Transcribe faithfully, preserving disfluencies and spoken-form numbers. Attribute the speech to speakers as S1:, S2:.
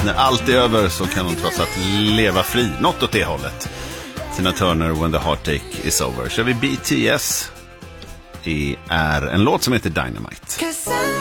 S1: när allt är över så kan hon trots allt leva fri. Något åt det hållet. Tina Turner, When the Heartache is Over. Så vi B T S är en låt som heter Dynamite.